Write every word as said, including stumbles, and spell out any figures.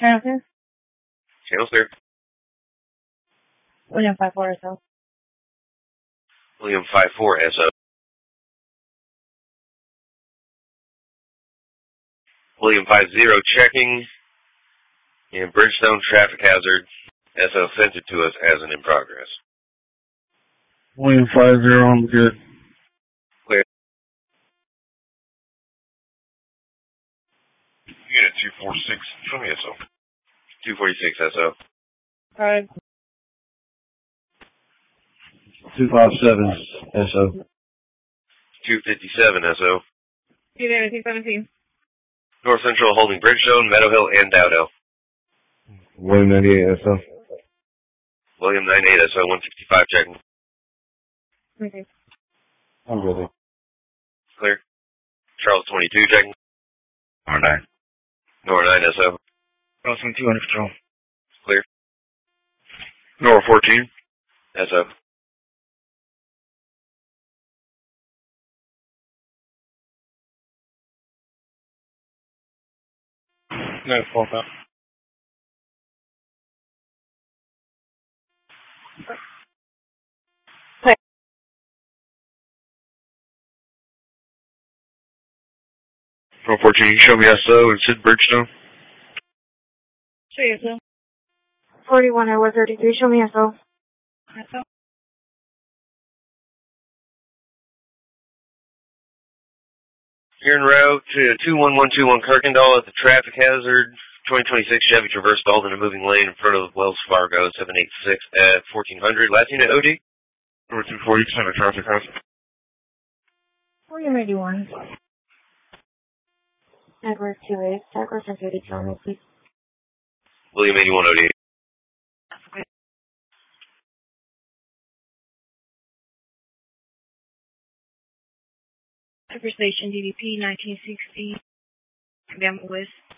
Channel clear? Channel clear. William five four S O. William five four S O. William five zero checking. And Bridgestone traffic hazard. S O sent it to us as an in progress. William five zero, I'm good. Clear. Unit two forty-six, show me S O. two forty-six S O. Alright. two five seven S O. two fifty-seven S O. Two seventeen. North Central holding Bridgestone, Meadow Hill, and Dowdell. William ninety-eight S O. William ninety-eight S O, one sixty-five checking. Okay. I'm ready. Clear. Charles twenty-two checking. R nine. Nora nine S O. Crossing two hundred control. Clear. Nora fourteen. S O. No, fault out. Nora fourteen, you show me S O and Sid Bridgestone. Show you, S O. forty-one hour thirty-three, show me S O. S O. You're en route to two one one two one Kirkendall at the traffic hazard. twenty twenty-six Chevy Traverse stalled in a moving lane in front of Wells Fargo, seven eighty-six at fourteen hundred. Last unit O D? Number two forty, center traffic hazard. William eighty-one. Edward two eight, Edward ten thirty, tell me, please. William eighty-one O D. Superstation D D P nineteen sixty. Bama West.